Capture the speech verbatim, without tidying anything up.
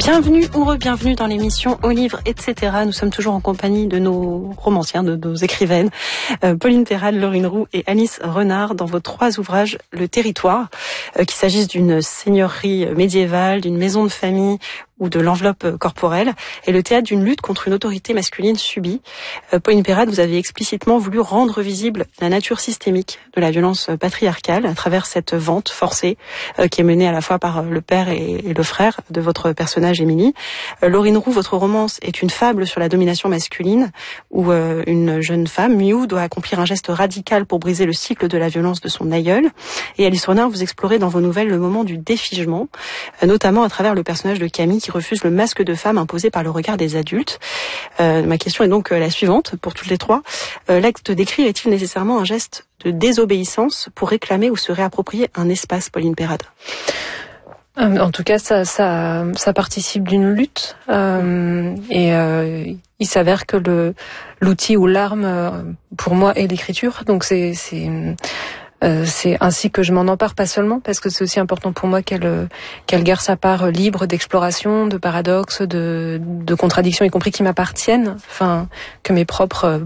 Bienvenue ou re-bienvenue dans l'émission Au livre, et cetera. Nous sommes toujours en compagnie de nos romancières, de nos écrivaines, euh, Pauline Perrade, Laurine Roux et Alice Renard, dans vos trois ouvrages, Le Territoire, euh, qu'il s'agisse d'une seigneurie médiévale, d'une maison de famille ou de l'enveloppe corporelle, et le théâtre d'une lutte contre une autorité masculine subie. Euh, Pauline Perrade, vous avez explicitement voulu rendre visible la nature systémique de la violence patriarcale à travers cette vente forcée euh, qui est menée à la fois par le père et, et le frère de votre personnage Émilie. Euh, Laurine Roux, votre romance est une fable sur la domination masculine où euh, une jeune femme, Miou, doit accomplir un geste radical pour briser le cycle de la violence de son aïeul. Et Alice Renard, vous explorez dans vos nouvelles le moment du défigement, euh, notamment à travers le personnage de Camille qui refuse le masque de femme imposé par le regard des adultes. Euh, ma question est donc euh, la suivante pour toutes les trois. Euh, l'acte d'écrire est-il nécessairement un geste de désobéissance pour réclamer ou se réapproprier un espace, Pauline Perrade ? En tout cas, ça, ça, ça participe d'une lutte. Euh, et euh, il s'avère que le l'outil ou l'arme, pour moi, est l'écriture. Donc c'est c'est euh, c'est ainsi que je m'en empare, pas seulement parce que c'est aussi important pour moi qu'elle qu'elle garde sa part libre d'exploration, de paradoxes, de de contradictions, y compris qui m'appartiennent. Enfin, que mes propres